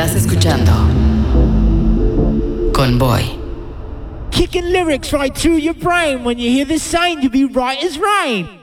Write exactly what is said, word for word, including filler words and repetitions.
Estás escuchando Convoy. Kicking lyrics right through your brain. When you hear this sound, you'll be right as rain.